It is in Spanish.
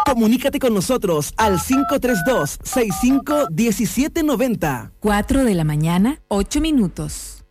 Comunícate con nosotros al 532-65-1790. 4 de la mañana, 8 minutos.